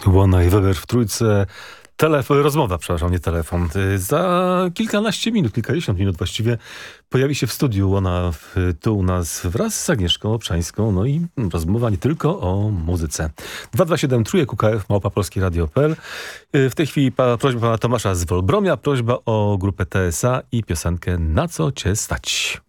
Łona i Weber w trójce. Rozmowa, przepraszam, nie telefon. Za kilkanaście minut, kilkadziesiąt minut właściwie pojawi się w studiu Łona tu u nas wraz z Agnieszką Obszańską. No i rozmowa nie tylko o muzyce. 227 trójek UKF małpa polskieradio.pl. W tej chwili prośba pana Tomasza z Wolbromia, prośba o grupę TSA i piosenkę Na co cię stać.